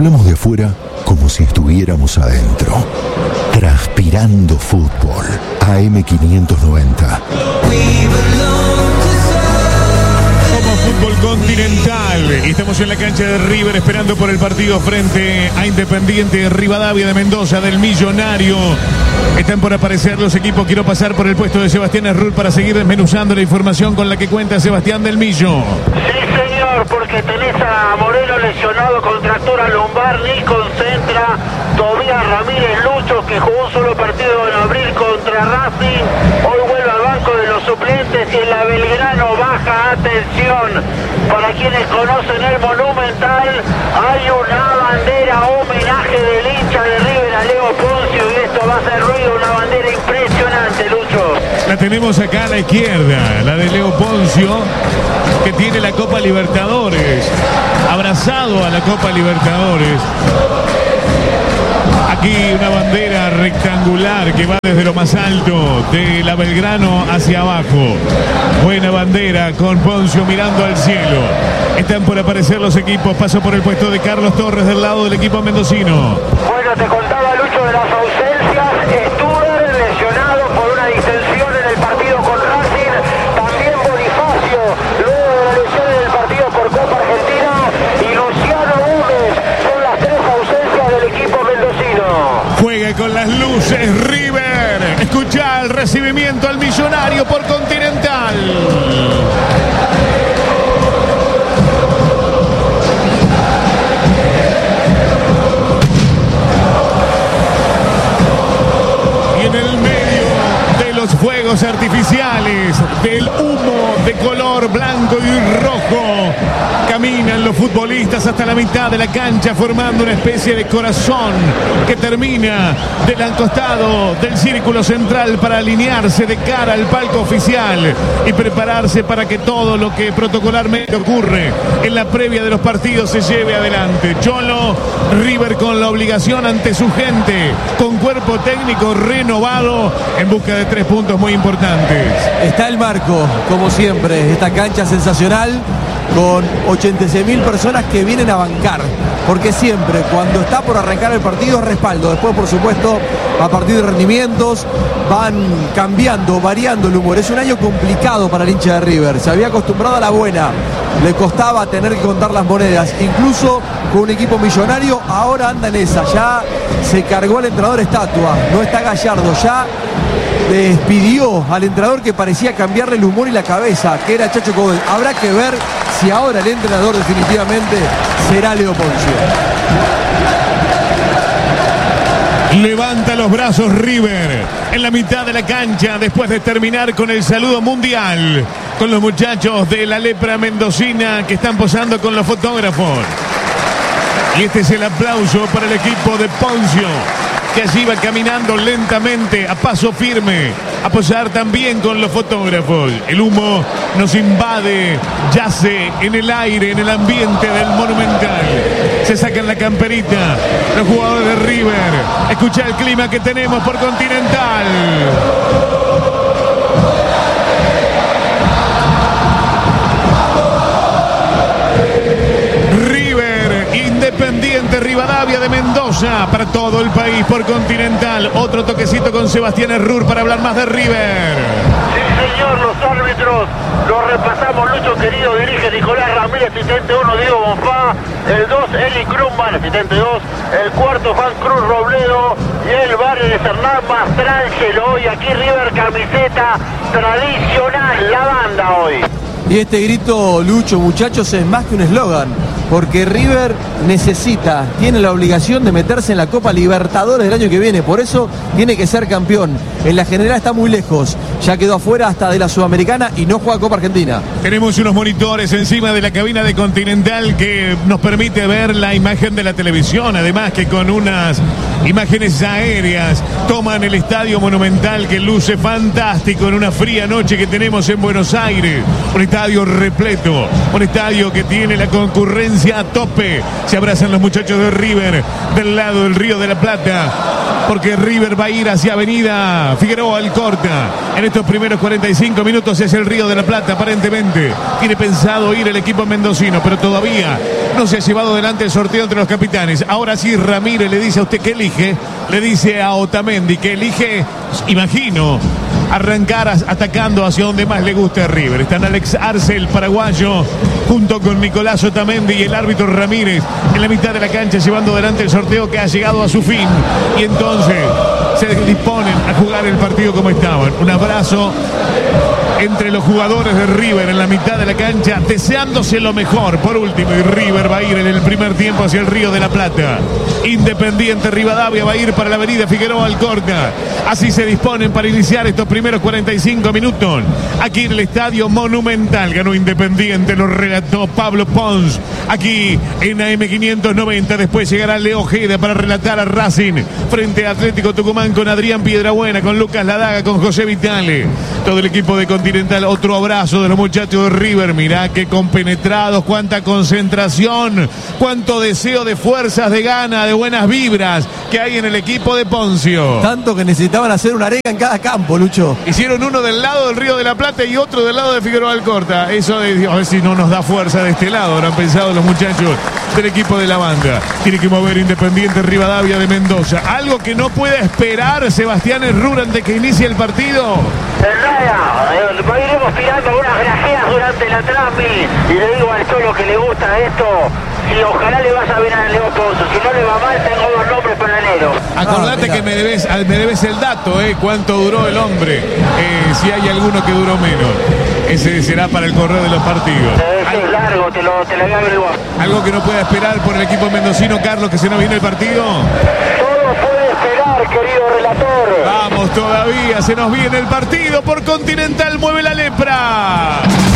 Hablamos de afuera como si estuviéramos adentro. Transpirando fútbol. AM590. Fútbol continental. Estamos en la cancha de River esperando por el partido frente a Independiente Rivadavia de Mendoza del Millonario. Están por aparecer los equipos. Quiero pasar por el puesto de Sebastián Errul para seguir desmenuzando la información con la que cuenta Sebastián del Millo. Sí, señor, porque tenés a Moreno lesionado, contractura lumbar, ni concentra. Tobías Ramírez Lucho, que jugó un solo partido en abril contra Racing, hoy vuelve al banco de los suplentes y en la Belgrano baja. Atención, para quienes conocen el Monumental, hay una bandera homenaje del hincha de River a Leo Poncio y esto va a hacer ruido, una bandera impresionante, Lucho. La tenemos acá a la izquierda, la de Leo Poncio, que tiene la Copa Libertadores, abrazado a la Copa Libertadores. Aquí una bandera rectangular que va desde lo más alto de la Belgrano hacia abajo. Buena bandera con Poncio mirando al cielo. Están por aparecer los equipos. Paso por el puesto de Carlos Torres del lado del equipo mendocino. Bueno, te contaba, Lucho, de las ausencias. Stuber lesionado por una distensión en el partido con Racing. También Bonifacio, luego de la lesión en el partido por Copa Argentina. Y Luciano Gómez. Son las tres ausencias del equipo mendocino. Juega con las luces River. Escucha el recibimiento al Millonario por Continental. Y en el medio de los fuegos artificiales, del humo de color blanco y rojo, caminan los futbolistas hasta la mitad de la cancha formando una especie de corazón que termina del costado del círculo central para alinearse de cara al palco oficial y prepararse para que todo lo que protocolarmente ocurre en la previa de los partidos se lleve adelante. Cholo, River con la obligación ante su gente, con cuerpo técnico renovado en busca de 3 puntos muy importantes. Está el marco, como siempre, esta cancha sensacional con 86.000 personas que vienen a bancar, porque siempre cuando está por arrancar el partido es respaldo. Después, por supuesto, a partir de rendimientos van cambiando, variando el humor. Es un año complicado para el hincha de River. Se había acostumbrado a la buena, le costaba tener que contar las monedas, incluso con un equipo millonario. Ahora anda en esa, ya se cargó al entrenador estatua, no está Gallardo, ya despidió al entrenador que parecía cambiarle el humor y la cabeza, que era Chacho Coudet. Habrá que ver si ahora el entrenador definitivamente será Leo Poncio. Levanta los brazos River en la mitad de la cancha después de terminar con el saludo mundial con los muchachos de la lepra mendocina que están posando con los fotógrafos. Y este es el aplauso para el equipo de Poncio, que allí va caminando lentamente, a paso firme, a posar también con los fotógrafos. El humo nos invade, yace en el aire, en el ambiente del Monumental. Se sacan la camperita los jugadores de River. Escucha el clima que tenemos por Continental. Independiente Rivadavia de Mendoza para todo el país por Continental. Otro toquecito con Sebastián Errul para hablar más de River. Sí, señor, los árbitros los repasamos, Lucho querido. Dirige Nicolás Ramírez, asistente 1 Diego Bonfá, el 2 Eli Krumman, asistente 2, el cuarto Juan Cruz Robledo y el bar de Hernán Mastrangelo. Y aquí River, camiseta tradicional, la banda hoy. Y este grito, Lucho, muchachos, es más que un eslogan, porque River necesita, tiene la obligación de meterse en la Copa Libertadores del año que viene. Por eso tiene que ser campeón. En la general está muy lejos, ya quedó afuera hasta de la Sudamericana y no juega Copa Argentina. Tenemos unos monitores encima de la cabina de Continental que nos permite ver la imagen de la televisión, además que con unas imágenes aéreas toman el Estadio Monumental, que luce fantástico en una fría noche que tenemos en Buenos Aires. Un estadio repleto, un estadio que tiene la concurrencia exigencia a tope. Se abrazan los muchachos de River del lado del Río de la Plata, porque River va a ir hacia Avenida Figueroa Alcorta. En estos primeros 45 minutos es el Río de la Plata, aparentemente. Tiene pensado ir el equipo mendocino, pero todavía no se ha llevado adelante el sorteo entre los capitanes. Ahora sí, Ramírez le dice a usted que elige. Le dice a Otamendi que elige, imagino, arrancar atacando hacia donde más le gusta a River. Están Alex Arce, el paraguayo, junto con Nicolás Otamendi y el árbitro Ramírez en la mitad de la cancha, llevando adelante el sorteo que ha llegado a su fin. Y entonces se disponen a jugar el partido como estaban. Un abrazo entre los jugadores de River en la mitad de la cancha, deseándose lo mejor. Por último, y River va a ir en el primer tiempo hacia el Río de la Plata. Independiente Rivadavia va a ir para la avenida Figueroa Alcorta. Así se disponen para iniciar estos primeros 45 minutos. Aquí en el Estadio Monumental ganó Independiente, lo relató Pablo Pons. Aquí en AM590, después llegará Leo Ojeda para relatar a Racing frente a Atlético Tucumán con Adrián Piedrabuena, con Lucas Ladaga, con José Vitale. Todo el equipo de Continental, otro abrazo de los muchachos de River. Mirá qué compenetrados, cuánta concentración, cuánto deseo de fuerzas, de gana, de buenas vibras que hay en el equipo de Poncio. Tanto que necesitaban hacer una arena en cada campo, Lucho. Hicieron uno del lado del Río de la Plata y otro del lado de Figueroa Alcorta. Eso de, a ver si no nos da fuerza de este lado, habrán pensado los muchachos del equipo de la banda. Tiene que mover Independiente Rivadavia de Mendoza. Algo que no puede esperar Sebastián Herrura antes que inicie el partido. Iremos tirando algunas grajeas durante la transmisión. Y le digo al Cholo que le gusta esto. Y ojalá le vaya bien a Leo Ponzo. Si no le va mal, tengo dos nombres para enero. Acordate que me debes el dato, cuánto duró el hombre. Si hay alguno que duró menos. Ese será para el correo de los partidos. Ese es largo, te lo voy a averiguar. Algo que no pueda esperar por el equipo mendocino, Carlos, que se nos viene el partido. Todo puede esperar, querido relator. Vamos todavía, se nos viene el partido por Continental, mueve la lepra.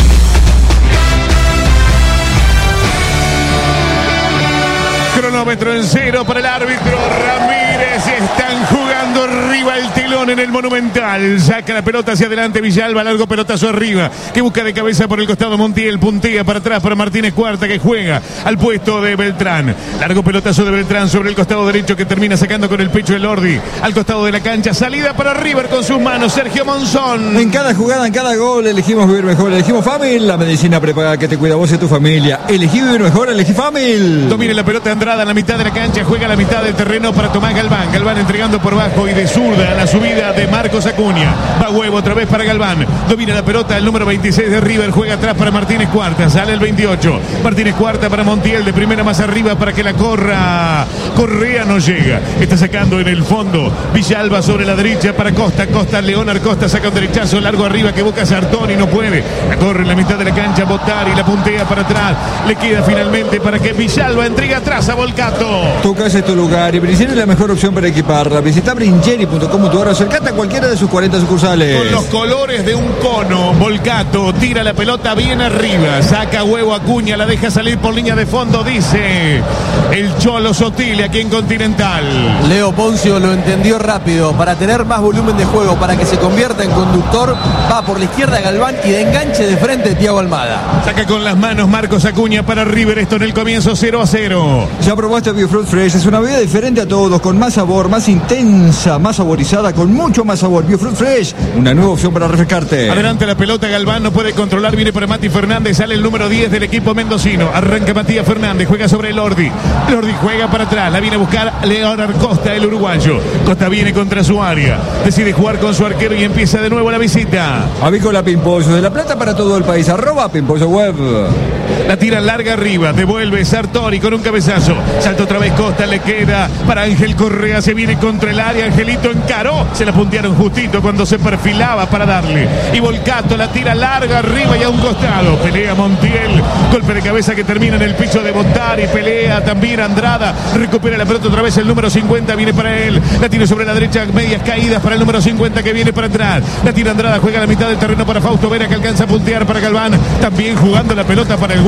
Cronómetro en cero para el árbitro Ramírez. Están jugando arriba el telón en el Monumental. Saca la pelota hacia adelante Villalba, largo pelotazo arriba, que busca de cabeza por el costado Montiel, puntea para atrás para Martínez Cuarta, que juega al puesto de Beltrán. Largo pelotazo de Beltrán sobre el costado derecho, que termina sacando con el pecho el Lordi. Al costado de la cancha, salida para River con sus manos, Sergio Monzón. En cada jugada, en cada gol, elegimos vivir mejor, elegimos Famil, la medicina prepaga que te cuida vos y tu familia. Elegí vivir mejor, elegí Famil. Domina la pelota Andrada en la mitad de la cancha, juega la mitad del terreno para Tomás Galván. Galván entregando por bajo y de zurda a la subida de Marcos Acuña. Va Huevo otra vez para Galván. Domina la pelota el número 26 de River, juega atrás para Martínez Cuarta. Sale el 28. Martínez Cuarta para Montiel, de primera más arriba para que la corra. Correa no llega. Está sacando en el fondo Villalba sobre la derecha para Costa. Costa, Leonard Costa saca un derechazo largo arriba que busca Sartón y no puede. La corre en la mitad de la cancha Botari, la puntea para atrás. Le queda finalmente para que Villalba entregue atrás a Volcato. Tu casa es tu lugar y Brincheri es la mejor opción para equiparla. Visita brincheri.com.ar o acercate a cualquiera de sus 40 sucursales. Con los colores de un cono, Volcato tira la pelota bien arriba, saca Huevo Acuña, la deja salir por línea de fondo, dice el Cholo Sotile aquí en Continental. Leo Poncio lo entendió rápido. Para tener más volumen de juego, para que se convierta en conductor, va por la izquierda Galván y de enganche de frente Thiago Almada. Saca con las manos Marcos Acuña para River, esto en el comienzo 0-0. Ya probaste Biofruit Fresh, es una bebida diferente a todos, con más sabor, más intensa, más saborizada, con mucho más sabor. Biofruit Fresh, una nueva opción para refrescarte. Adelante la pelota, Galván no puede controlar, viene para Mati Fernández, sale el número 10 del equipo mendocino. Arranca Matías Fernández, juega sobre el Lordi. Lordi juega para atrás, la viene a buscar Leonard Costa, el uruguayo. Costa viene contra su área, decide jugar con su arquero y empieza de nuevo la visita. Avícola Pimpollo, de La Plata para todo el país, @Pimpollo Web. La tira larga arriba, devuelve Sartori con un cabezazo. Salta otra vez Costa, le queda para Ángel Correa, se viene contra el área, Angelito encaró, se la puntearon justito cuando se perfilaba para darle. Y Volcato la tira larga arriba y a un costado. Pelea Montiel, golpe de cabeza que termina en el piso de Bontari, pelea también Andrada, recupera la pelota otra vez el número 50, viene para él. La tira sobre la derecha, medias caídas para el número 50 que viene para atrás. La tira Andrada, juega a la mitad del terreno para Fausto Vera que alcanza a puntear para Galván. También jugando la pelota para el Huevo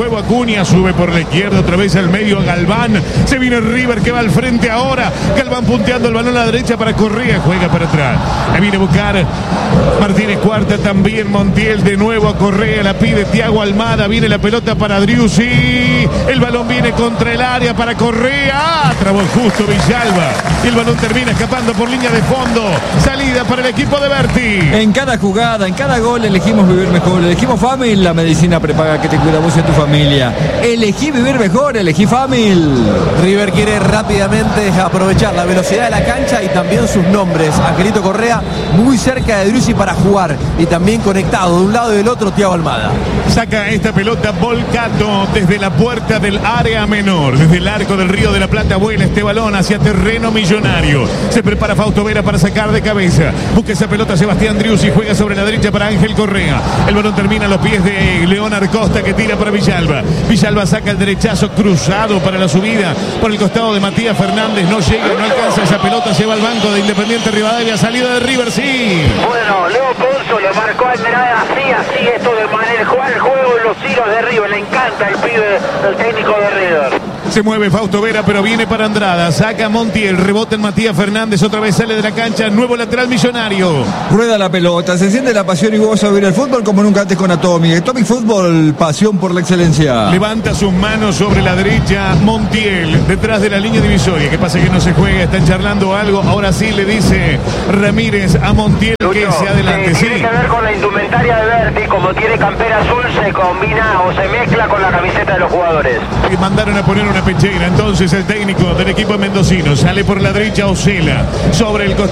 nuevo Acuña, sube por la izquierda, otra vez al medio a Galván. Se viene River que va al frente ahora. Galván punteando el balón a la derecha para Correa, juega para atrás. Ahí viene a buscar Martínez Cuarta, también Montiel de nuevo a Correa, la pide Thiago Almada, viene la pelota para Driussi. El balón viene contra el área para Correa. Trabó justo Villalba. Y el balón termina escapando por línea de fondo. Salida para el equipo de Berti. En cada jugada, en cada gol elegimos vivir mejor. Elegimos Famil, la medicina prepaga que te cuida vos y a tu familia. Elegí vivir mejor, elegí Famil. River quiere rápidamente aprovechar la velocidad de la cancha y también sus nombres. Angelito Correa muy cerca de Driussi para jugar y también conectado de un lado y del otro Thiago Almada. Saca esta pelota Volcato desde la puerta del área menor, desde el arco del Río de la Plata. Vuela este balón hacia terreno millonario. Se prepara Fausto Vera para sacar de cabeza. Busca esa pelota Sebastián Driussi, juega sobre la derecha para Ángel Correa. El balón termina a los pies de Leonard Costa que tira para Villalba. Villalba saca el derechazo cruzado para la subida por el costado de Matías Fernández. No llega, no alcanza esa pelota. Se va al banco de Independiente Rivadavia. Salida de River, sí. Bueno, Leo Ponzo le marcó a Andrada, así esto de manera, jugar el juego en los hilos de River. Le encanta el pibe, el técnico de River. Se mueve Fausto Vera, pero viene para Andrada. Saca Montiel, rebota en Matías Fernández. Otra vez sale de la cancha. Nuevo lateral Millonario. Rueda la pelota, se enciende la pasión y vos a vivir el fútbol como nunca antes con Atomic. Atomic Fútbol, pasión por la excelencia. Levanta sus manos sobre la derecha Montiel, detrás de la línea divisoria. ¿Qué pasa que no se juega? Están charlando algo. Ahora sí le dice Ramírez a Montiel que se adelante. Tiene que ver con la indumentaria de Berti. Como tiene campera azul, se combina o se mezcla con la camiseta de los jugadores. Y mandaron a poner una pechera. Entonces el técnico del equipo mendocino sale por la derecha Osela sobre el costado.